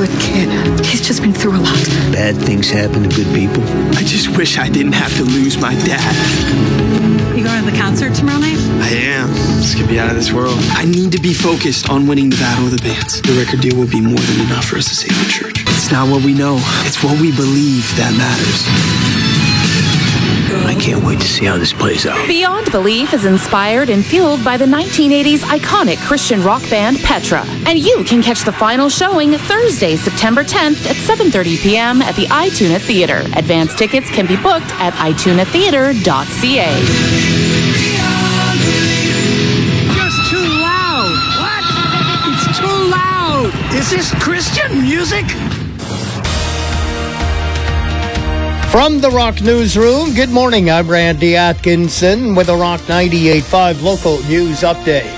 good kid. He's just been through a lot. Bad things happen to good people. I just wish I didn't have to lose my dad. You going to the concert tomorrow night? I am. This could be out of this world. I need to be focused on winning the battle of the bands. The record deal will be more than enough for us to save the church. It's not what we know. It's what we believe that matters. I can't wait to see how this plays out. Beyond Belief is inspired and fueled by the 1980s iconic Christian rock band Petra. And you can catch the final showing Thursday, September 10th at 7:30 p.m. at the iTunes Theater. Advance tickets can be booked at itunetheater.ca. Just too loud. What? It's too loud. Is this Christian music? From the Rock Newsroom, good morning. I'm Randy Atkinson with a Rock 98.5 local news update.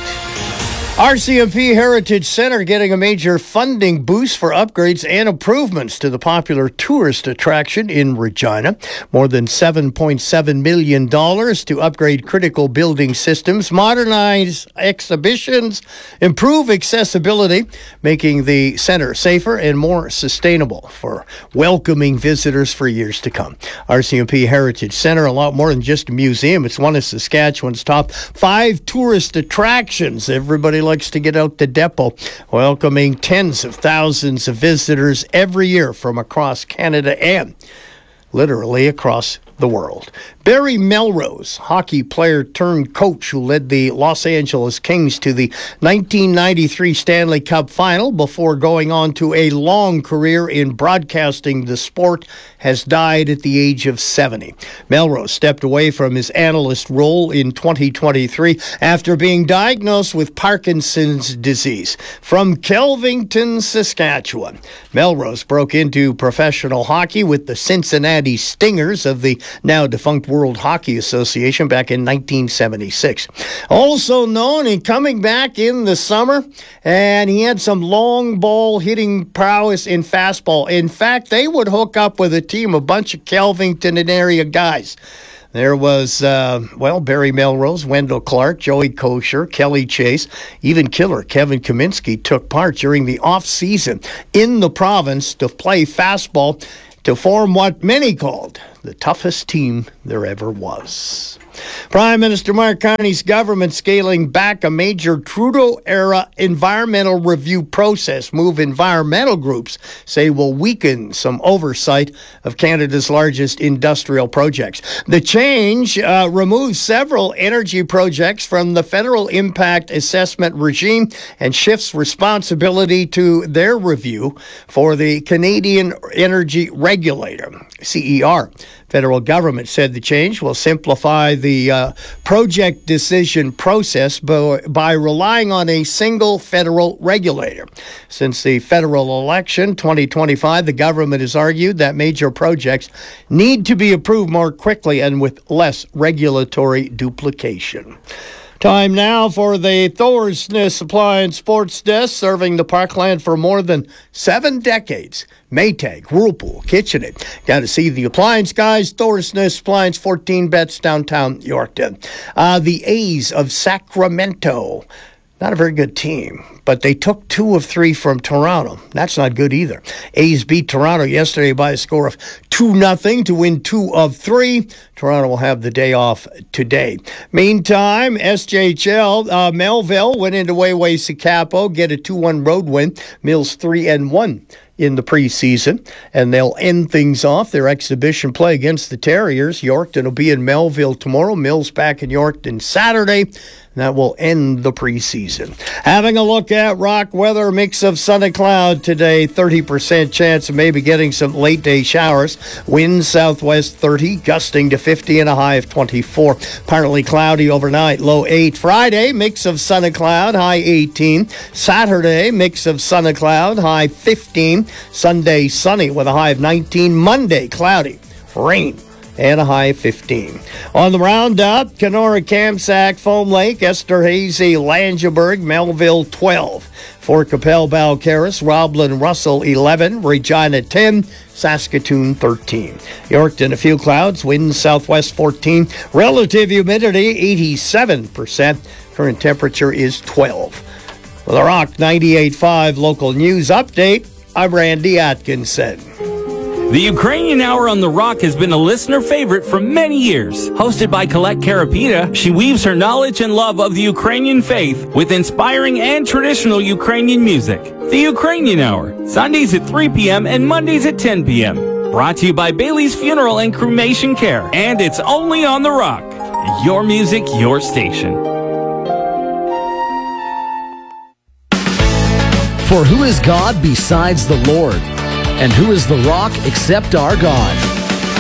RCMP Heritage Center getting a major funding boost for upgrades and improvements to the popular tourist attraction in Regina. More than $7.7 million to upgrade critical building systems, modernize exhibitions, improve accessibility, making the center safer and more sustainable for welcoming visitors for years to come. RCMP Heritage Center, a lot more than just a museum. It's one of Saskatchewan's top 5 tourist attractions. Everybody likes to get out to Depot, welcoming tens of thousands of visitors every year from across Canada and literally across the world. Barry Melrose, hockey player turned coach who led the Los Angeles Kings to the 1993 Stanley Cup final before going on to a long career in broadcasting the sport, has died at the age of 70. Melrose stepped away from his analyst role in 2023 after being diagnosed with Parkinson's disease. From Kelvington, Saskatchewan, Melrose broke into professional hockey with the Cincinnati Stingers of the now defunct World Hockey Association back in 1976. Also known and coming back in the summer, and he had some long ball hitting prowess in fastball. In fact, they would hook up with a team, a bunch of Kelvington and area guys. There was, Barry Melrose, Wendell Clark, Joey Kosher, Kelly Chase, even killer Kevin Kaminsky took part during the off-season in the province to play fastball to form what many called the toughest team there ever was. Prime Minister Mark Carney's government scaling back a major Trudeau-era environmental review process. Move environmental groups say will weaken some oversight of Canada's largest industrial projects. The change removes several energy projects from the federal impact assessment regime and shifts responsibility to their review for the Canadian Energy Regulator, CER. Federal government said the change will simplify the project decision process by relying on a single federal regulator. Since the federal election 2025, the government has argued that major projects need to be approved more quickly and with less regulatory duplication. Time now for the Thorsness Supply and Sports Desk, serving the Parkland for more than 7 decades. Maytag, Whirlpool, KitchenAid. Got to see the appliance guys. Thorsness Appliance, 14 Bets, downtown Yorkton. The A's of Sacramento. Not a very good team, but they took 2 of 3 from Toronto. That's not good either. A's beat Toronto yesterday by a score of 2-0 to win 2 of 3. Toronto will have the day off today. Meantime, SJHL, Melville went into Wayway-Sikapo, get a 2-1 road win. Mills 3-1 in the preseason, and they'll end things off their exhibition play against the Terriers. Yorkton will be in Melville tomorrow. Mills back in Yorkton Saturday. That will end the preseason. Having a look at rock weather, mix of sun and cloud today. 30% chance of maybe getting some late day showers. Winds southwest 30, gusting to 50 and a high of 24. Partly cloudy overnight, low 8. Friday, mix of sun and cloud, high 18. Saturday, mix of sun and cloud, high 15. Sunday, sunny with a high of 19. Monday, cloudy, rain, and a high of 15. On the roundup, Kenora, Kamsack, Foam Lake, Esterhazy, Langeberg, Melville 12. Fort Capel, Balcarres, Roblin, Russell 11, Regina 10, Saskatoon 13. Yorkton, a few clouds, winds southwest 14, relative humidity 87%, current temperature is 12. With a Rock 98.5 local news update, I'm Randy Atkinson. The Ukrainian Hour on The Rock has been a listener favorite for many years. Hosted by Colette Karapita, she weaves her knowledge and love of the Ukrainian faith with inspiring and traditional Ukrainian music. The Ukrainian Hour, Sundays at 3 p.m. and Mondays at 10 p.m. Brought to you by Bailey's Funeral and Cremation Care. And it's only on The Rock. Your music, your station. For who is God besides the Lord? And who is the rock except our God?